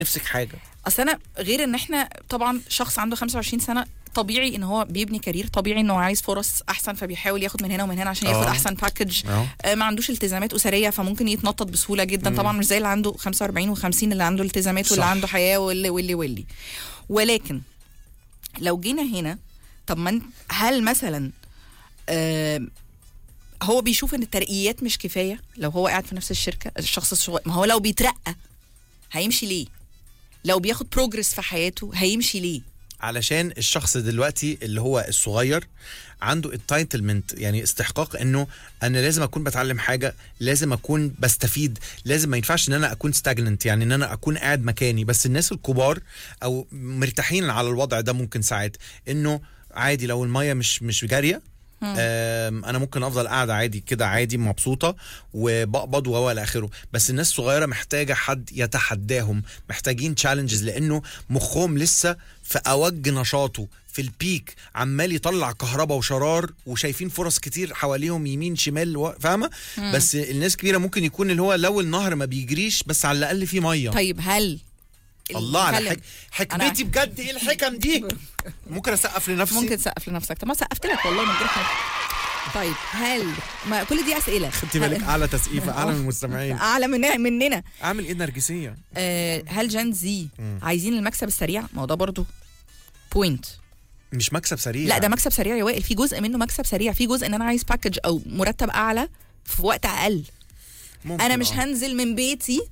نفسك حاجه. اصل انا غير ان احنا طبعا شخص عنده 25 سنه طبيعي ان هو بيبني كارير، طبيعي انه عايز فرص احسن فبيحاول ياخد من هنا ومن هنا عشان ياخد احسن باكج. ما عندوش التزامات اسريه فممكن يتنطط بسهوله جدا. طبعا مش زي اللي عنده 45 و50 اللي عنده التزامات واللي عنده حياه واللي ولكن لو جينا هنا، طب ما هل مثلا هو بيشوف ان الترقيات مش كفايه لو هو قاعد في نفس الشركه؟ الشخص الصغير ما هو لو بيترقى هيمشي ليه؟ لو بياخد بروجرس في حياته هيمشي ليه؟ علشان الشخص دلوقتي اللي هو الصغير عنده انتايتلمنت، يعني استحقاق انه انا لازم اكون بتعلم حاجه، لازم اكون بستفيد، لازم ما ينفعش ان انا اكون ستاجننت، يعني ان انا اكون قاعد مكاني. بس الناس الكبار او مرتاحين على الوضع ده ممكن ساعات انه عادي لو الميه مش جاريه انا ممكن افضل قاعده عادي كده، عادي مبسوطه وبقبض والى اخره. بس الناس الصغيره محتاجه حد يتحداهم، محتاجين تشالنجز، لانه مخهم لسه في اوج نشاطه، في البيك، عمال يطلع كهرباء وشرار وشايفين فرص كتير حواليهم يمين شمال فاهمه. بس الناس كبيره ممكن يكون اللي هو لو النهر ما بيجريش بس على الاقل في ميه. طيب هل الله على حكمتي بجد، ايه الحكم دي؟ ممكن اسقف لنفسي؟ ممكن تسقف لنفسك. طب ما سقفت لك والله من غير حاجه. طيب هل ما كل دي اسئله خدتي بالك؟ اعلى تسقيفه، اعلى من المستمعين، اعلى مننا. اعمل ايه نرجسيه؟ هل جان زي عايزين المكسب السريع؟ ما هو ده برضو بوينت. مش مكسب سريع، لا ده مكسب سريع يا وائل. في جزء منه مكسب سريع، في جزء ان انا عايز باكج او مرتب اعلى في وقت اقل. انا مش هنزل من بيتي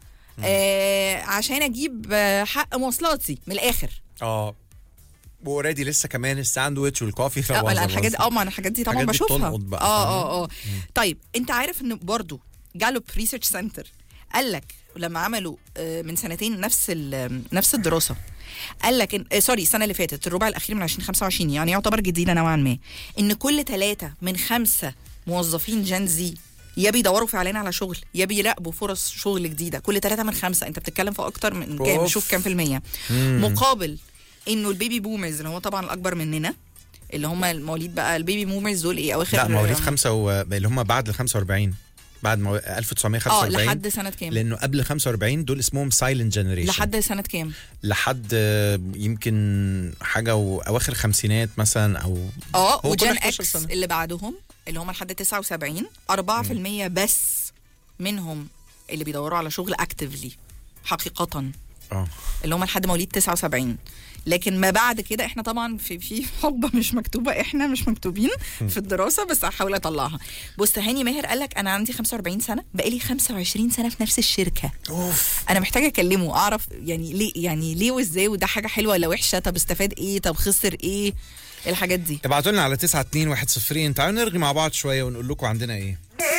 عشان اجيب حق مواصلاتي من الاخر. واوريدي لسه كمان الساندويتش والكوفي الحاجات دي ما الحاجات دي طبعا بشوفها. طيب انت عارف ان برضو جالوب ريسيرش سنتر قال لك لما عملوا من سنتين نفس الدراسه، قال لك السنه اللي فاتت الربع الاخير من 2025، يعني يعتبر جديده نوعا ما، ان كل 3 من 5 موظفين جان زي يا بيدوروا فعليا على شغل يا بيراقبوا فرص شغل جديده. كل 3 من 5، انت بتتكلم في اكتر من كام؟ شوف كام في المية. مقابل انه البيبي بومرز اللي هو طبعا الاكبر مننا، اللي هم المواليد بقى البيبي بومرز دول ايه اواخر، لا مواليد 5 اللي هم بعد ال 45، بعد 1945 لحد سنه كام؟ لانه قبل 45 دول اسمهم سايلنت جنريشن. لحد سنه كام؟ لحد يمكن حاجه واواخر الخمسينات مثلا او وجان اكس اللي بعدهم اللي هم لحد 79 4% بس منهم اللي بيدوروا على شغل اكتفلي حقيقه، اللي هم لحد مواليد 79. لكن ما بعد كده احنا طبعا في حقبه مش مكتوبه، احنا مش مكتوبين في الدراسه، بس هحاول اطلعها. بص هاني ماهر قال لك انا عندي 45 سنه بقالي 25 سنه في نفس الشركه. انا محتاجه اكلمه اعرف يعني ليه وازاي، وده حاجه حلوه ولا وحشه؟ طب استفاد ايه؟ طب خسر ايه؟ الحاجات دي ابعتوا لنا على 9210. تعالوا نرغي مع بعض شويه ونقول لكم عندنا ايه.